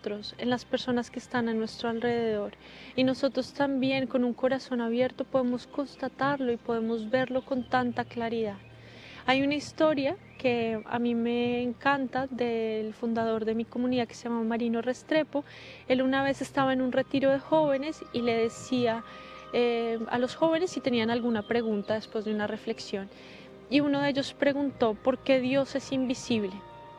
nosotros, en las personas que están a nuestro alrededor. Y nosotros también con un corazón abierto podemos constatarlo y podemos verlo con tanta claridad. Hay una historia que a mí me encanta del fundador de mi comunidad que se llama Marino Restrepo. Él una vez estaba en un retiro de jóvenes y le decía a los jóvenes si tenían alguna pregunta después de una reflexión. Y uno de ellos preguntó ¿por qué Dios es invisible?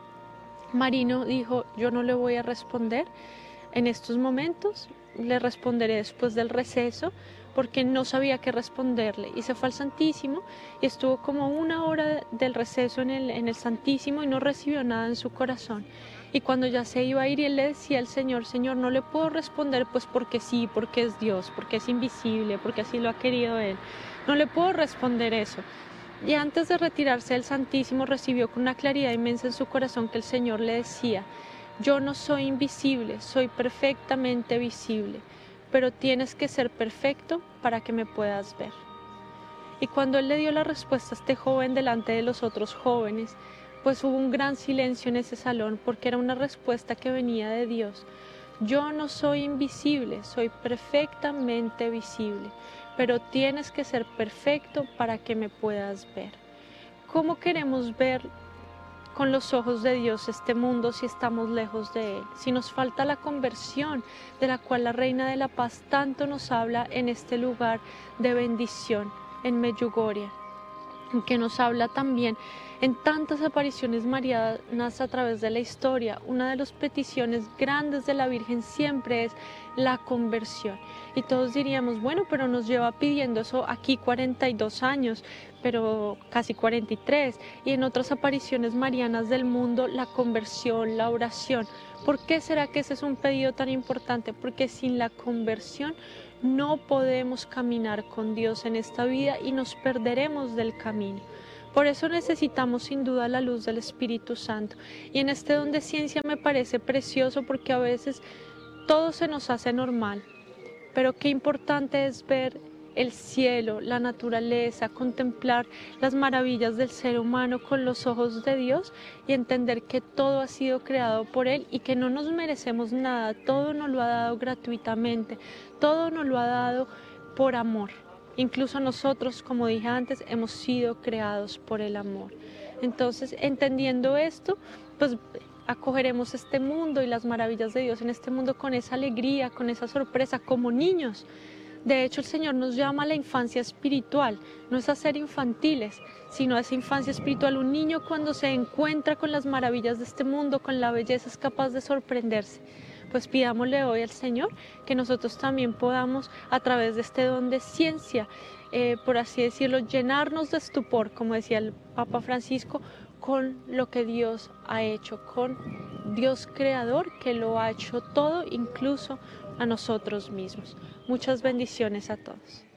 Marino dijo, yo no le voy a responder en estos momentos, le responderé después del receso, porque no sabía qué responderle. Y se fue al Santísimo y estuvo como 1 hora del receso en el Santísimo y no recibió nada en su corazón. Y cuando ya se iba a ir, él le decía al Señor, Señor, no le puedo responder pues porque sí, porque es Dios, porque es invisible, porque así lo ha querido Él. No le puedo responder eso. Y antes de retirarse del Santísimo recibió con una claridad inmensa en su corazón que el Señor le decía, yo no soy invisible, soy perfectamente visible, pero tienes que ser perfecto para que me puedas ver. Y cuando él le dio la respuesta a este joven delante de los otros jóvenes, pues hubo un gran silencio en ese salón porque era una respuesta que venía de Dios. Yo no soy invisible, soy perfectamente visible, pero tienes que ser perfecto para que me puedas ver. ¿Cómo queremos ver con los ojos de Dios este mundo si estamos lejos de Él? Si nos falta la conversión de la cual la Reina de la Paz tanto nos habla en este lugar de bendición, en Medjugorje, que nos habla también en tantas apariciones marianas a través de la historia. Una de las peticiones grandes de la Virgen siempre es la conversión. Y todos diríamos, bueno, pero nos lleva pidiendo eso aquí 42 años, pero casi 43. Y en otras apariciones marianas del mundo, la conversión, la oración. ¿Por qué será que ese es un pedido tan importante? Porque sin la conversión no podemos caminar con Dios en esta vida y nos perderemos del camino. Por eso necesitamos sin duda la luz del Espíritu Santo. Y en este don de ciencia me parece precioso porque a veces todo se nos hace normal. Pero qué importante es ver el cielo, la naturaleza, contemplar las maravillas del ser humano con los ojos de Dios y entender que todo ha sido creado por Él y que no nos merecemos nada, todo nos lo ha dado gratuitamente, todo nos lo ha dado por amor. Incluso nosotros, como dije antes, hemos sido creados por el amor. Entonces, entendiendo esto, pues acogeremos este mundo y las maravillas de Dios en este mundo con esa alegría, con esa sorpresa, como niños. De hecho, el Señor nos llama a la infancia espiritual, no es a ser infantiles, sino a esa infancia espiritual. Un niño cuando se encuentra con las maravillas de este mundo, con la belleza, es capaz de sorprenderse. Pues pidámosle hoy al Señor que nosotros también podamos, a través de este don de ciencia, por así decirlo, llenarnos de estupor, como decía el Papa Francisco, con lo que Dios ha hecho, con Dios creador que lo ha hecho todo, incluso a nosotros mismos. Muchas bendiciones a todos.